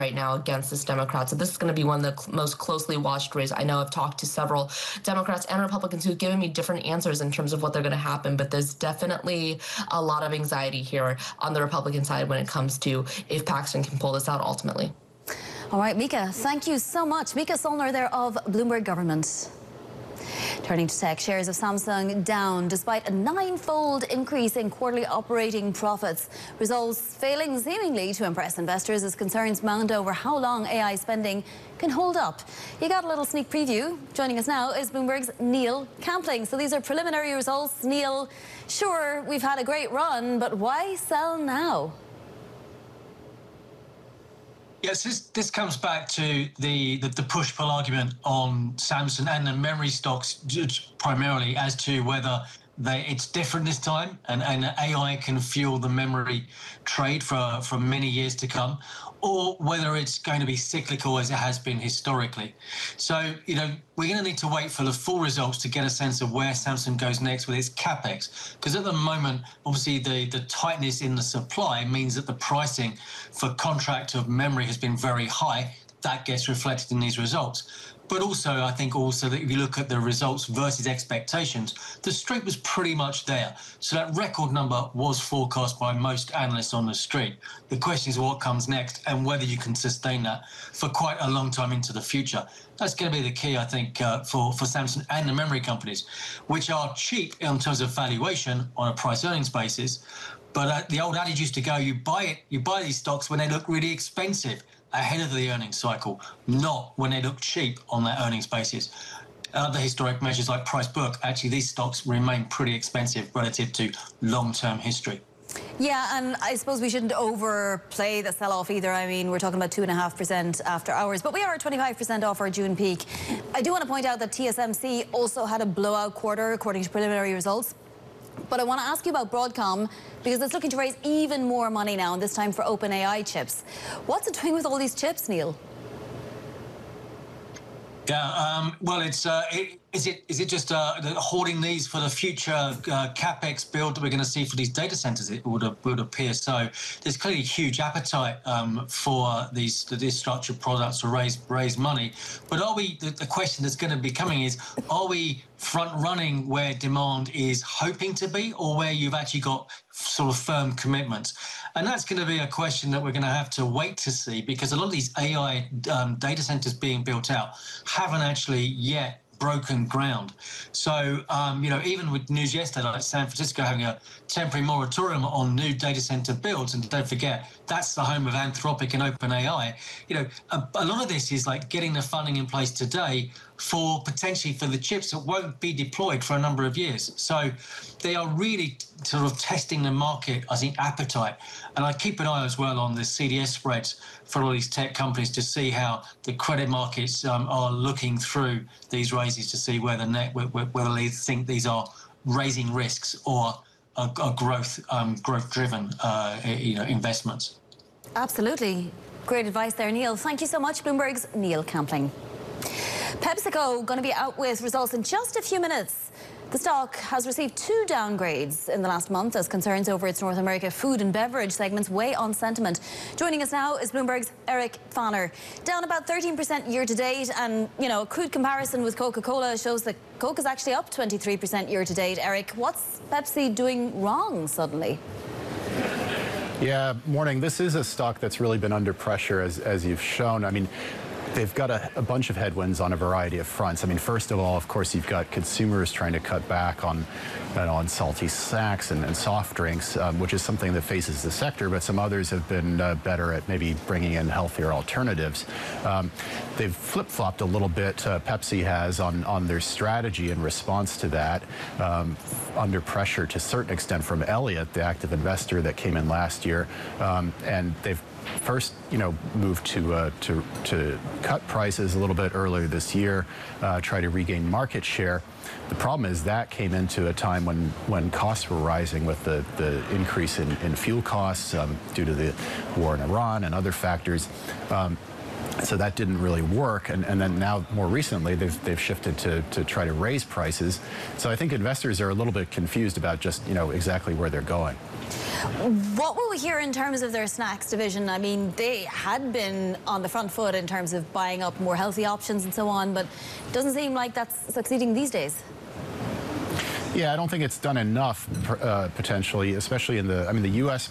right now against this Democrat. So this is going to be one of the most closely watched races. I know I've talked to several Democrats and Republicans who've given me different answers in terms of what they're going to happen, but there's definitely a lot of anxiety here on the Republican side when it comes to if Paxton can pull this out ultimately. All right, Mika, thank you so much. Mika Sollner there of Bloomberg Government. Turning to tech, shares of Samsung down despite a 9-fold increase in quarterly operating profits. Results failing seemingly to impress investors as concerns mount over how long AI spending can hold up. You got a little sneak preview. Joining us now is Bloomberg's Neil Campling. So these are preliminary results. Neil, sure, we've had a great run, but why sell now? Yes, this comes back to the push-pull argument on Samsung and the memory stocks primarily as to whether it's different this time and AI can fuel the memory trade for many years to come, or whether it's going to be cyclical as it has been historically. So, we're going to need to wait for the full results to get a sense of where Samsung goes next with its capex. Because at the moment, obviously, the tightness in the supply means that the pricing for contract of memory has been very high. That gets reflected in these results. But also, I think that if you look at the results versus expectations, the street was pretty much there. So that record number was forecast by most analysts on the street. The question is what comes next and whether you can sustain that for quite a long time into the future. That's going to be the key, I think, for Samsung and the memory companies, which are cheap in terms of valuation on a price earnings basis. But the old adage used to go, you buy these stocks when they look really expensive ahead of the earnings cycle, not when they look cheap on that earnings basis. Other historic measures like price book, actually these stocks remain pretty expensive relative to long-term history. Yeah, and I suppose we shouldn't overplay the sell-off either. I mean, we're talking about 2.5% after hours, but we are 25% off our June peak. I do want to point out that TSMC also had a blowout quarter according to preliminary results. But I want to ask you about Broadcom because it's looking to raise even more money now, and this time for OpenAI chips. What's it doing with all these chips, Neil? Yeah, well, is it just hoarding these for the future capex build that we're going to see for these data centers? It would appear so. There's clearly huge appetite for these structured products to raise money. But are we? The question that's going to be coming is: are we front running where demand is hoping to be, or where you've actually got sort of firm commitments? And that's going to be a question that we're going to have to wait to see, because a lot of these AI data centers being built out haven't actually yet broken ground. So, even with news yesterday, like San Francisco having a temporary moratorium on new data center builds, and don't forget, that's the home of Anthropic and OpenAI. A lot of this is like getting the funding in place today for potentially for the chips that won't be deployed for a number of years. So they are really sort of testing the market, I think, appetite. And I keep an eye as well on the CDS spreads for all these tech companies to see how the credit markets are looking through these raises to see whether they think these are raising risks or are growth-driven investments. Absolutely. Great advice there, Neil. Thank you so much, Bloomberg's Neil Campling. PepsiCo going to be out with results in just a few minutes. The stock has received 2 downgrades in the last month as concerns over its North America food and beverage segments weigh on sentiment. Joining us now is Bloomberg's Eric Foner. Down about 13% year to date, and a crude comparison with Coca-Cola shows that Coke is actually up 23% year to date. Eric, what's Pepsi doing wrong suddenly? Yeah, morning. This is a stock that's really been under pressure, as you've shown. I mean, they've got a bunch of headwinds on a variety of fronts. I mean, first of all, of course, you've got consumers trying to cut back on salty snacks and soft drinks, which is something that faces the sector, but some others have been better at maybe bringing in healthier alternatives. They've flip-flopped a little bit, Pepsi has, on their strategy in response to that, under pressure to a certain extent from Elliott, the active investor that came in last year, and they've first, moved to cut prices a little bit earlier this year, try to regain market share. The problem is that came into a time when costs were rising with the increase in fuel costs due to the war in Iran and other factors. So that didn't really work, and then now more recently they've shifted to try to raise prices. So I think investors are a little bit confused about just exactly where they're going. What will we hear in terms of their snacks division? I mean, they had been on the front foot in terms of buying up more healthy options and so on, but it doesn't seem like that's succeeding these days. Yeah, I don't think it's done enough, potentially, especially in the U.S.